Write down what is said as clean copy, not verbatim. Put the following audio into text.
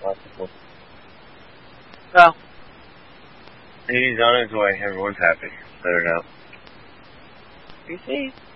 possible. Well, He's on his way. Everyone's happy. Let her know. you see.